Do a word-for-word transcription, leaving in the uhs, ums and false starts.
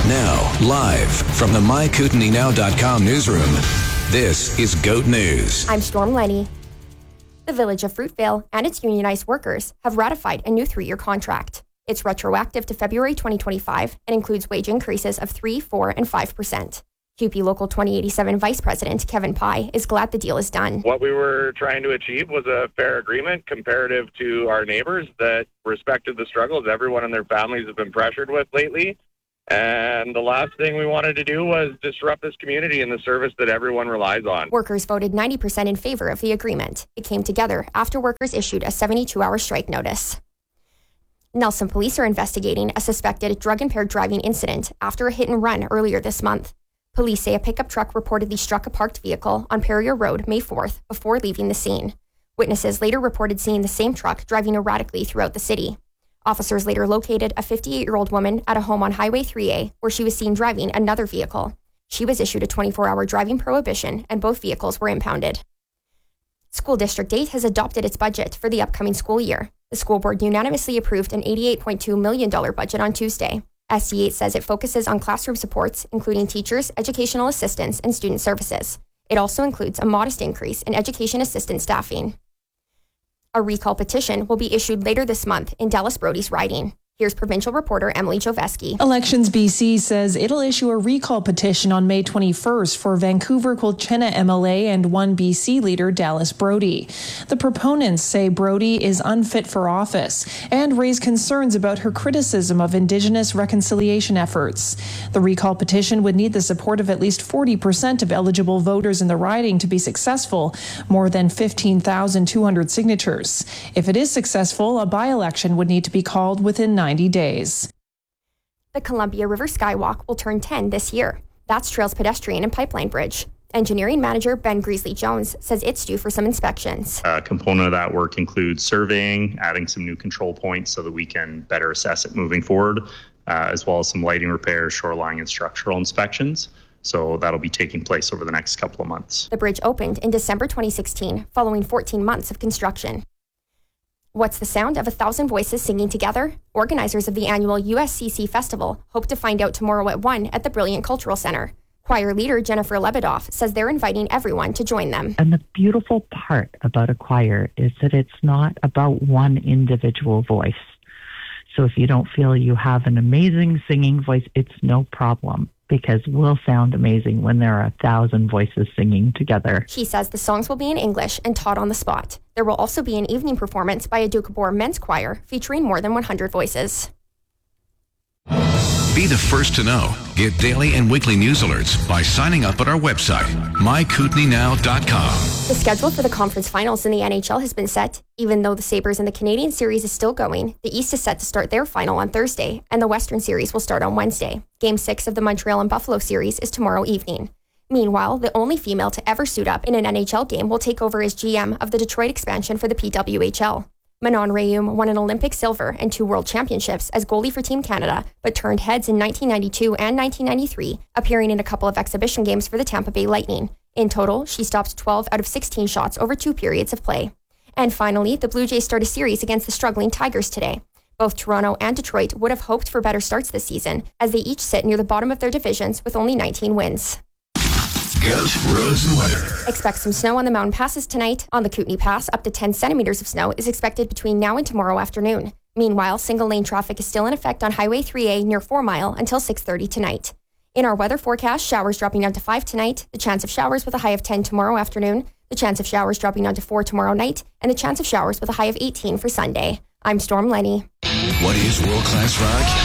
Now, live from the my kootenai now dot com newsroom, this is Goat News. I'm Storm Lenny. The Village of Fruitvale and its unionized workers have ratified a new three-year contract. It's retroactive to February twenty twenty-five and includes wage increases of three, four, and five percent. C U P E Local twenty eighty-seven Vice President Kevin Pye is glad the deal is done. What we were trying to achieve was a fair agreement comparative to our neighbors that respected the struggles everyone and their families have been pressured with lately. And the last thing we wanted to do was disrupt this community and the service that everyone relies on. Workers voted ninety percent in favor of the agreement. It came together after workers issued a seventy-two hour strike notice. Nelson police are investigating a suspected drug-impaired driving incident after a hit and run earlier this month. Police say a pickup truck reportedly struck a parked vehicle on Perrier Road May fourth before leaving the scene. Witnesses later reported seeing the same truck driving erratically throughout the city. Officers later located a fifty-eight-year-old woman at a home on Highway three A where she was seen driving another vehicle. She was issued a twenty-four hour driving prohibition and both vehicles were impounded. School District eight has adopted its budget for the upcoming school year. The school board unanimously approved an eighty-eight point two million dollars budget on Tuesday. S D eight says it focuses on classroom supports, including teachers, educational assistants, and student services. It also includes a modest increase in education assistant staffing. A recall petition will be issued later this month in Dallas Brody's riding. Here's provincial reporter Emily Joveski. Elections B C says it'll issue a recall petition on May twenty-first for Vancouver Quilchena M L A and one B C leader Dallas Brody. The proponents say Brody is unfit for office and raise concerns about her criticism of Indigenous reconciliation efforts. The recall petition would need the support of at least forty percent of eligible voters in the riding to be successful, more than fifteen thousand two hundred signatures. If it is successful, a by-election would need to be called within ninety days. The Columbia River Skywalk will turn ten this year. That's Trails Pedestrian and Pipeline Bridge. Engineering manager Ben Greasley Jones says it's due for some inspections. A component of that work includes surveying, adding some new control points so that we can better assess it moving forward, uh, as well as some lighting repairs, shoreline and structural inspections. So that'll be taking place over the next couple of months. The bridge opened in December twenty sixteen, following fourteen months of construction. What's the sound of a thousand voices singing together? Organizers of the annual U S C C Festival hope to find out tomorrow at one at the Brilliant Cultural Center. Choir leader Jennifer Lebedoff says they're inviting everyone to join them. And the beautiful part about a choir is that it's not about one individual voice. So if you don't feel you have an amazing singing voice, it's no problem, because we'll sound amazing when there are a thousand voices singing together. She says the songs will be in English and taught on the spot. There will also be an evening performance by a Doukhobor men's choir featuring more than one hundred voices. Be the first to know. Get daily and weekly news alerts by signing up at our website, my kootenai now dot com. The schedule for the conference finals in the N H L has been set. Even though the Sabres and the Canadian series is still going, the East is set to start their final on Thursday, and the Western series will start on Wednesday. Game six of the Montreal and Buffalo series is tomorrow evening. Meanwhile, the only female to ever suit up in an N H L game will take over as G M of the Detroit expansion for the P W H L. Manon Rhéaume won an Olympic silver and two world championships as goalie for Team Canada, but turned heads in nineteen ninety-two and nineteen ninety-three, appearing in a couple of exhibition games for the Tampa Bay Lightning. In total, she stopped twelve out of sixteen shots over two periods of play. And finally, the Blue Jays start a series against the struggling Tigers today. Both Toronto and Detroit would have hoped for better starts this season, as they each sit near the bottom of their divisions with only nineteen wins. Goat, roads, and weather. Expect some snow on the mountain passes tonight. On the Kootenai Pass, up to ten centimeters of snow is expected between now and tomorrow afternoon. Meanwhile, single-lane traffic is still in effect on Highway three A near Four Mile until six thirty tonight. In our weather forecast, showers dropping down to five tonight, the chance of showers with a high of ten tomorrow afternoon, the chance of showers dropping down to four tomorrow night, and the chance of showers with a high of eighteen for Sunday. I'm Storm Lenny. What is world-class rock?